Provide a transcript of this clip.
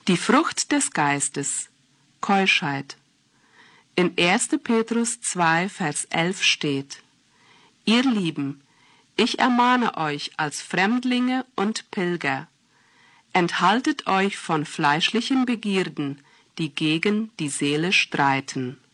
Die Frucht des Geistes, Keuschheit. In 1. Petrus 2, Vers 11 steht: Ihr Lieben, ich ermahne euch als Fremdlinge und Pilger, enthaltet euch von fleischlichen Begierden, die gegen die Seele streiten.